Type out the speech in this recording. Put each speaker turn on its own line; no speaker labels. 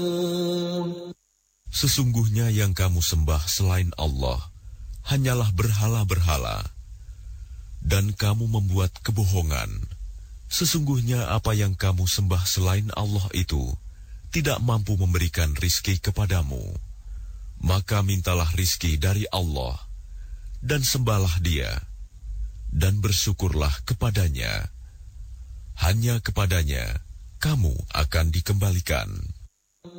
Sesungguhnya yang kamu sembah selain Allah hanyalah berhala-berhala, dan kamu membuat kebohongan. Sesungguhnya apa yang kamu sembah selain Allah itu tidak mampu memberikan rizki kepadamu. Maka mintalah rizki dari Allah, dan sembahlah Dia, dan bersyukurlah kepadanya. Hanya kepadanya kamu akan dikembalikan.